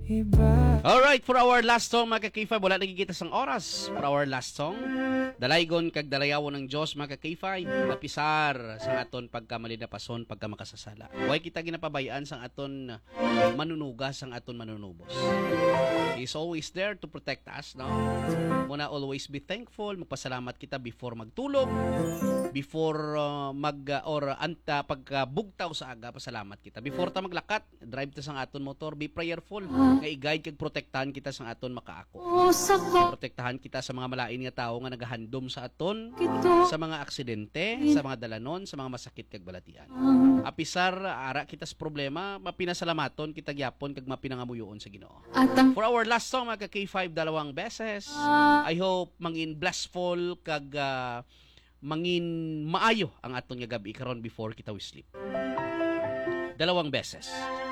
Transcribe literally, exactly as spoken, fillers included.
Alright, for our last song, mga ka-K five, wala nagigita sang oras. For our last song, dalaygon kag dalayawon ng Diyos, mga ka-K five, napisar sa aton pagka malinapason, pagka makasasala. Huwag kita ginapabayaan sang aton manunugas, sang aton manunubos. He's always there to protect us, no? Muna always be thankful, magpasalamat kita before magtulog, before uh, mag, uh, or anta, pagka bugtaw sa aga, pasalamat kita. Before ta maglakat, drive ta sang aton motor, be prayerful, nga i-guide kag protektahan kita sa aton makaako. Protektahan kita sa mga malain nga tao nga nagahandom sa aton, sa mga aksidente, sa mga dalanon, sa mga masakit kag balatian. Apisar ara kita sa problema, mapinasalamaton kita gyapon kag mapinangamuyoon sa Ginoo. For our last song, mga K five, dalawang beses. I hope mangin blissful kag uh, mangin maayo ang aton nga gabi karon before kita we sleep. Dalawang beses.